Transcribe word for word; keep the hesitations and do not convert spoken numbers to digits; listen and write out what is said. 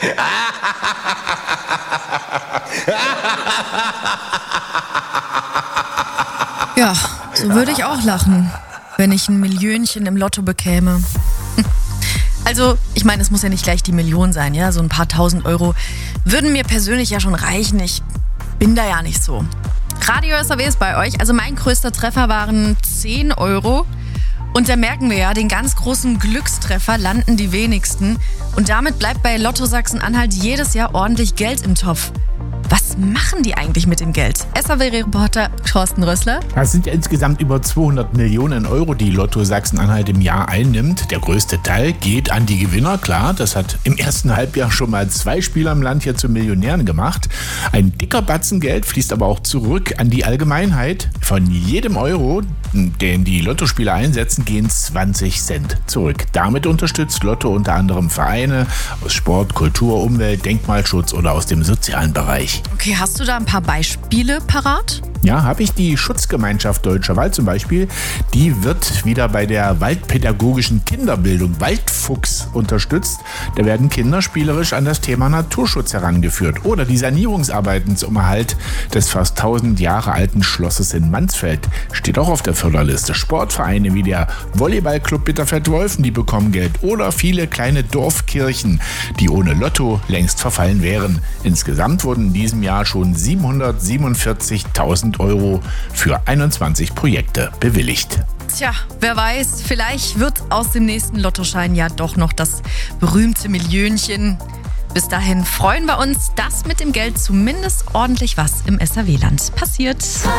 Ja, so würde ich auch lachen, wenn ich ein Millionchen im Lotto bekäme. Also, ich meine, es muss ja nicht gleich die Million sein, ja? So ein paar tausend Euro würden mir persönlich ja schon reichen. Ich bin da ja nicht so. Radio S A W ist bei euch. Also mein größter Treffer waren zehn Euro. Und da merken wir ja, den ganz großen Glückstreffer landen die wenigsten. Und damit bleibt bei Lotto Sachsen-Anhalt jedes Jahr ordentlich Geld im Topf. Was machen die eigentlich mit dem Geld? S A W-Reporter Thorsten Rössler. Das sind ja insgesamt über zweihundert Millionen Euro, die Lotto Sachsen-Anhalt im Jahr einnimmt. Der größte Teil geht an die Gewinner, klar. Das hat im ersten Halbjahr schon mal zwei Spieler im Land hier zu Millionären gemacht. Ein dicker Batzen Geld fließt aber auch zurück an die Allgemeinheit. Von jedem Euro, den die Lottospieler einsetzen, gehen zwanzig Cent zurück. Damit unterstützt Lotto unter anderem Vereine aus Sport, Kultur, Umwelt, Denkmalschutz oder aus dem sozialen Bereich. Okay, hast du da ein paar Beispiele parat? Ja, habe ich. Die Schutzgemeinschaft Deutscher Wald zum Beispiel. Die wird wieder bei der waldpädagogischen Kinderbildung Waldfuchs unterstützt. Da werden Kinder spielerisch an das Thema Naturschutz herangeführt. Oder die Sanierungsarbeiten zum Erhalt des fast tausend Jahre alten Schlosses in Mansfeld steht auch auf der Förderliste. Sportvereine wie der Volleyballclub Bitterfeld-Wolfen, die bekommen Geld. Oder viele kleine Dorfkirchen, die ohne Lotto längst verfallen wären. Insgesamt wurden in diesem Jahr schon siebenhundertsiebenundvierzigtausend Euro für einundzwanzig Projekte bewilligt. Tja, wer weiß, vielleicht wird aus dem nächsten Lottoschein ja doch noch das berühmte Millionchen. Bis dahin freuen wir uns, dass mit dem Geld zumindest ordentlich was im S A W-Land passiert.